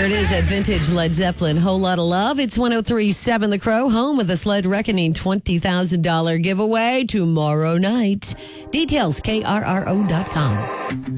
it is at Vintage Led Zeppelin. Whole Lot of Love. It's 103.7 The Crow, home of the Sled Reckoning $20,000 giveaway tomorrow night. Details, KRRO.com.